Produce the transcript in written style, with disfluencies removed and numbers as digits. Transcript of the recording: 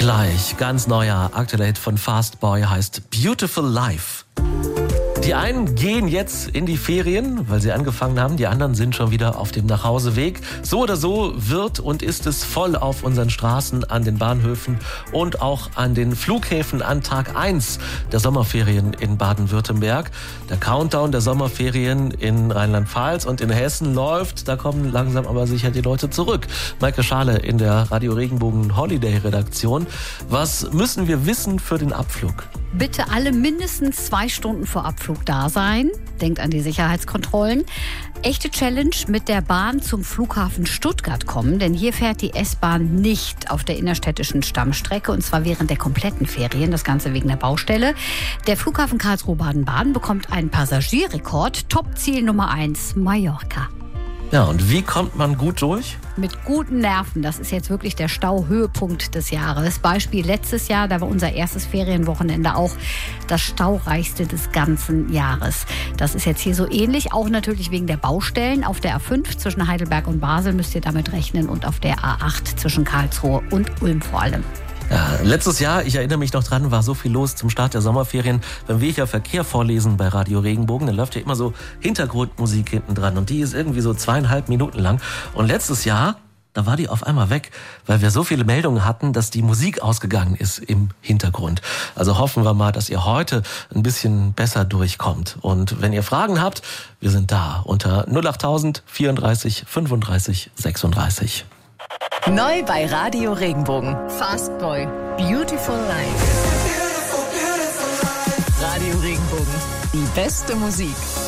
Gleich, ganz neuer aktueller Hit von Fastboy heißt Beautiful Life. Die einen gehen jetzt in die Ferien, weil sie angefangen haben. Die anderen sind schon wieder auf dem Nachhauseweg. So oder so wird und ist es voll auf unseren Straßen, an den Bahnhöfen und auch an den Flughäfen an Tag 1 der Sommerferien in Baden-Württemberg. Der Countdown der Sommerferien in Rheinland-Pfalz und in Hessen läuft. Da kommen langsam aber sicher die Leute zurück. Maike Schale in der Radio Regenbogen Holiday-Redaktion. Was müssen wir wissen für den Abflug? Bitte alle mindestens 2 Stunden vor Abflug da sein. Denkt an die Sicherheitskontrollen. Echte Challenge: mit der Bahn zum Flughafen Stuttgart kommen, denn hier fährt die S-Bahn nicht auf der innerstädtischen Stammstrecke und zwar während der kompletten Ferien, das Ganze wegen der Baustelle. Der Flughafen Karlsruhe-Baden-Baden bekommt einen Passagierrekord. Topziel Nummer 1, Mallorca. Ja, und wie kommt man gut durch? Mit guten Nerven. Das ist jetzt wirklich der Stauhöhepunkt des Jahres. Beispiel letztes Jahr, da war unser erstes Ferienwochenende auch das staureichste des ganzen Jahres. Das ist jetzt hier so ähnlich, auch natürlich wegen der Baustellen. Auf der A5 zwischen Heidelberg und Basel müsst ihr damit rechnen und auf der A8 zwischen Karlsruhe und Ulm vor allem. Ja, letztes Jahr, ich erinnere mich noch dran, war so viel los zum Start der Sommerferien. Wenn wir hier Verkehr vorlesen bei Radio Regenbogen, dann läuft ja immer so Hintergrundmusik hinten dran und die ist irgendwie so 2,5 Minuten lang. Und letztes Jahr, da war die auf einmal weg, weil wir so viele Meldungen hatten, dass die Musik ausgegangen ist im Hintergrund. Also hoffen wir mal, dass ihr heute ein bisschen besser durchkommt. Und wenn ihr Fragen habt, wir sind da unter 08000 34 35 36. Neu bei Radio Regenbogen. Fastboy, Beautiful Life. Radio Regenbogen, die beste Musik.